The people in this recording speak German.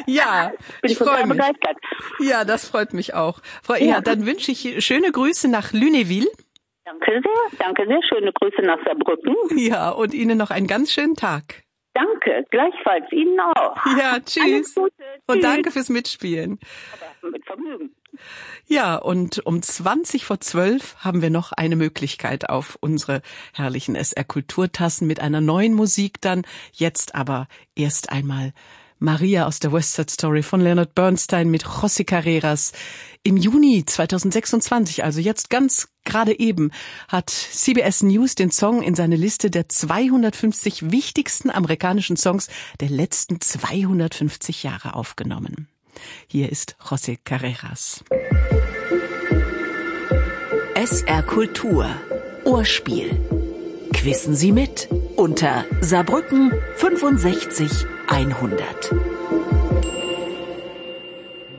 Ja, ich freue mich. Begeistert. Ja, das freut mich auch. Frau Ehrhardt, dann wünsche ich schöne Grüße nach Lunéville. Danke sehr. Schöne Grüße nach Saarbrücken. Ja, und Ihnen noch einen ganz schönen Tag. Danke, gleichfalls Ihnen auch. Ja, tschüss. Alles Gute. Und danke fürs Mitspielen. Aber mit Vergnügen. Ja, und um 11:20 haben wir noch eine Möglichkeit auf unsere herrlichen SR Kulturtassen mit einer neuen Musik dann. Jetzt aber erst einmal Maria aus der West Side Story von Leonard Bernstein mit José Carreras. Im Juni 2026, also jetzt ganz gerade eben, hat CBS News den Song in seine Liste der 250 wichtigsten amerikanischen Songs der letzten 250 Jahre aufgenommen. Hier ist José Carreras. SR Kultur Ohrspiel. Quissen Sie mit unter Saarbrücken 65 100.